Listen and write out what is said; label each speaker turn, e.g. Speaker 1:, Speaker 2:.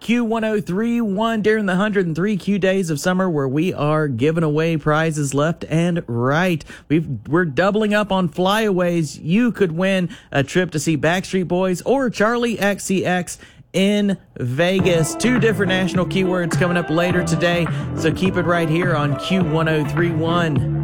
Speaker 1: Q1031 during the 103 Q days of summer, where we are giving away prizes left and right. We're doubling up on flyaways. You could win a trip to see Backstreet Boys or Charlie XCX in Vegas. 2 different national keywords coming up later today, so keep it right here on Q1031.